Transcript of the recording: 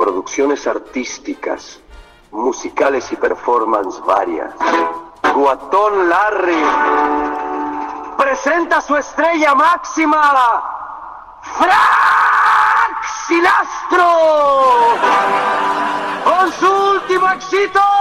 producciones artísticas, musicales y performance varias, Guatón Larry presenta su estrella máxima, Frank Sinastro, con su último éxito.